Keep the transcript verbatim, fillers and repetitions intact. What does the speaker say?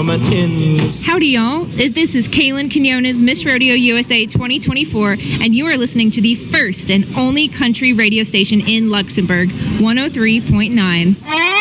government ends. Howdy, y'all. This is Kaylin Quinones, Miss Rodeo U S A twenty twenty-four, and you are listening to the first and only country radio station in Luxembourg, one oh three point nine.